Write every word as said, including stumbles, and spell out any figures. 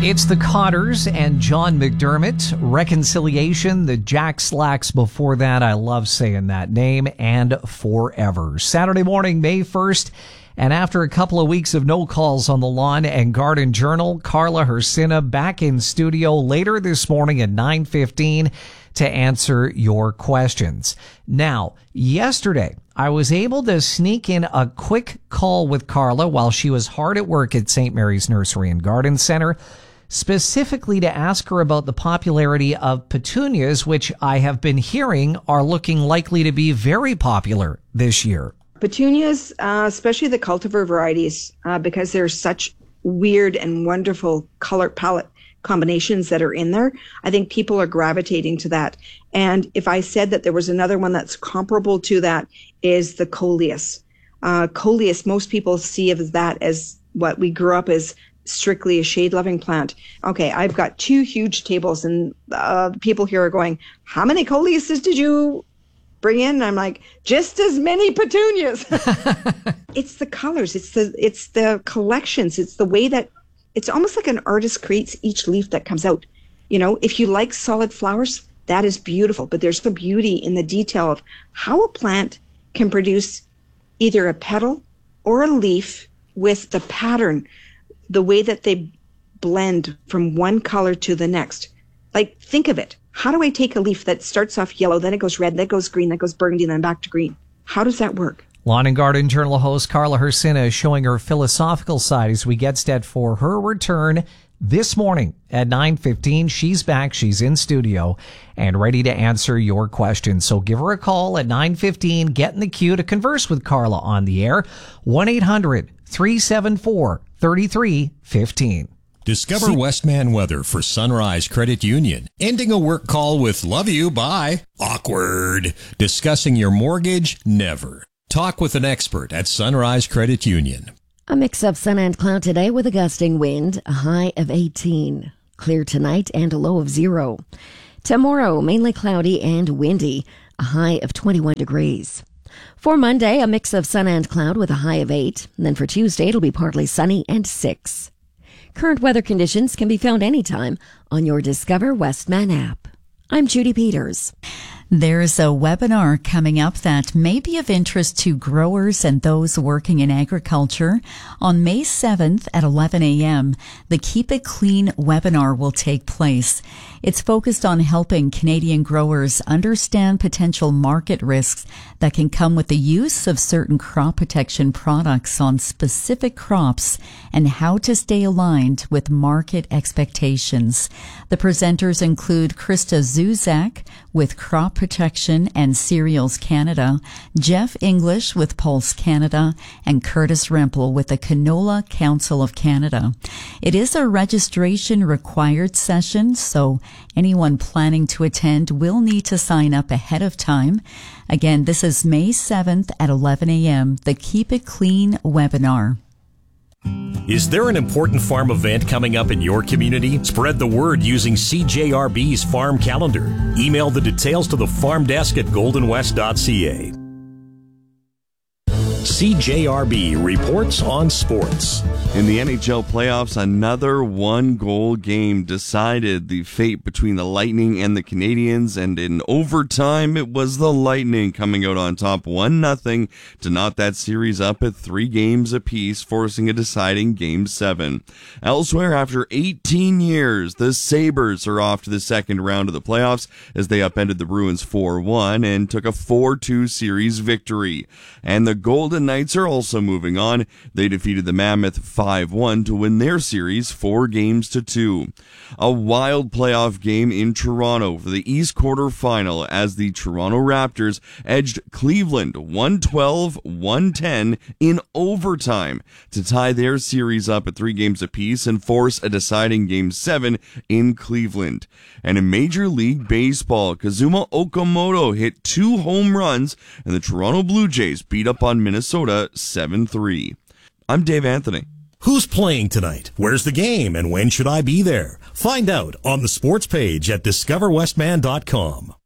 It's the Cotters and John McDermott. Reconciliation, the Jack Slacks before that. I love saying that name. And Forever. Saturday morning, May first. And after a couple of weeks of no calls on the Lawn and Garden Journal, Carla Hrycyna back in studio later this morning at nine fifteen to answer your questions. Now, yesterday, I was able to sneak in a quick call with Carla while she was hard at work at Saint Mary's Nursery and Garden Center, specifically to ask her about the popularity of petunias, which I have been hearing are looking likely to be very popular this year. Petunias, uh, especially the cultivar varieties, uh, because there's such weird and wonderful color palette combinations that are in there. I think people are gravitating to that. And if I said that there was another one that's comparable to that, is the coleus. Uh, coleus, most people see of that as what we grew up as strictly a shade-loving plant. Okay, I've got two huge tables, and uh, people here are going, how many coleuses did you bring in? And I'm like, just as many petunias. It's the colors, it's the it's the collections, it's the way that it's almost like an artist creates each leaf that comes out. You know, if you like solid flowers, that is beautiful, but there's the beauty in the detail of how a plant can produce either a petal or a leaf with the pattern, the way that they blend from one color to the next. Like, think of it. How do I take a leaf that starts off yellow, then it goes red, then it goes green, then it goes burgundy, then back to green? How does that work? Lawn and Garden Journal host Carla Hrycyna is showing her philosophical side as we get set for her return this morning at nine fifteen. She's back. She's in studio and ready to answer your questions. So give her a call at nine fifteen. Get in the queue to converse with Carla on the air. one eight hundred three seven four three three one five. Discover See- Westman weather for Sunrise Credit Union. Ending a work call with love you, bye. Awkward. Discussing your mortgage, never. Talk with an expert at Sunrise Credit Union. A mix of sun and cloud today with a gusting wind, a high of eighteen. Clear tonight and a low of zero. Tomorrow, mainly cloudy and windy, a high of twenty-one degrees. For Monday, a mix of sun and cloud with a high of eight. And then for Tuesday, it'll be partly sunny and six. Current weather conditions can be found anytime on your Discover Westman app. I'm Judy Peters. There's a webinar coming up that may be of interest to growers and those working in agriculture. On May seventh at eleven a.m., the Keep It Clean webinar will take place. It's focused on helping Canadian growers understand potential market risks that can come with the use of certain crop protection products on specific crops and how to stay aligned with market expectations. The presenters include Krista Zuzak with Crop Protection and Cereals Canada, Jeff English with Pulse Canada, and Curtis Rempel with the Canola Council of Canada. It is a registration required session, so anyone planning to attend will need to sign up ahead of time. Again, this is May seventh at eleven a.m., the Keep It Clean webinar. Is there an important farm event coming up in your community? Spread the word using C J R B's farm calendar. Email the details to the farm desk at golden west dot c a. C J R B reports on sports. In the N H L playoffs, another one-goal game decided the fate between the Lightning and the Canadiens, and in overtime, it was the Lightning coming out on top one nothing to knot that series up at three games apiece, forcing a deciding Game seven. Elsewhere, after eighteen years, the Sabres are off to the second round of the playoffs as they upended the Bruins four one and took a four two series victory. And the Golden Knights are also moving on. They defeated the Mammoth five one to win their series four games to two. A wild playoff game in Toronto for the East quarterfinal as the Toronto Raptors edged Cleveland one twelve to one ten in overtime to tie their series up at three games apiece and force a deciding Game seven in Cleveland. And in Major League Baseball, Kazuma Okamoto hit two home runs and the Toronto Blue Jays beat up on Minnesota seven three. I'm Dave Anthony. Who's playing tonight? Where's the game? And when should I be there? Find out on the sports page at discover westman dot com.